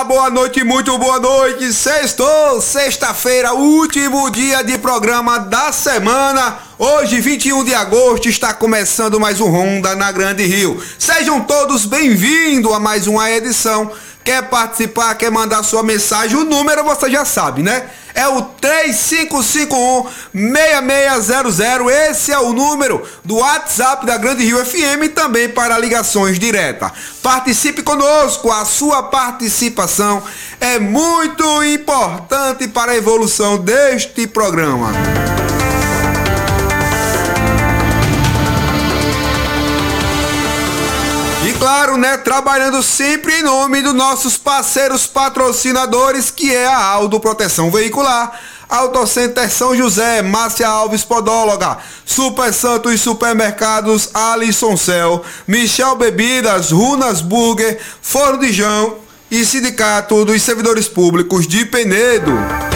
Olá, boa noite, muito boa noite. Sextou, sexta-feira, último dia de programa da semana. Hoje, 21 de agosto, está começando mais um Ronda na Grande Rio. Sejam todos bem-vindos a mais uma edição. Quer participar, quer mandar sua mensagem, o número você já sabe, né? É o 3551-6600, esse é o número do WhatsApp da Grande Rio FM, também para ligações diretas. Participe conosco, a sua participação é muito importante para a evolução deste programa. E claro, né, trabalhando sempre em nome dos nossos parceiros patrocinadores, que é a Aldo Proteção Veicular, Autocenter São José, Márcia Alves Podóloga, Super Santos Supermercados, Alisson Cel, Michel Bebidas, Runas Burger, Forno de Jão e Sindicato dos Servidores Públicos de Penedo.